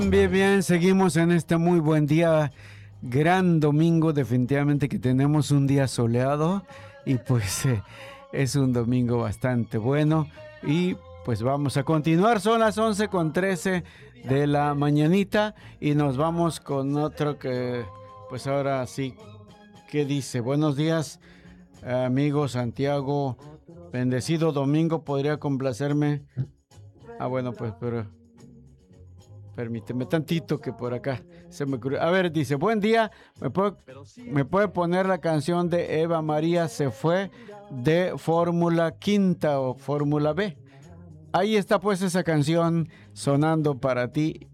Bien, bien, seguimos en este muy buen día, gran domingo, definitivamente que tenemos un día soleado y pues es un domingo bastante bueno y pues vamos a continuar, son las 11:13 de la mañanita y nos vamos con otro que pues ahora sí, ¿qué dice? Buenos días, amigo Santiago, bendecido domingo, podría complacerme. Bueno, pues pero... Permíteme tantito que por acá se me ocurrió. A ver, dice, buen día, me puede poner la canción de Eva María se fue de Fórmula Quinta o Fórmula B. Ahí está pues esa canción sonando para ti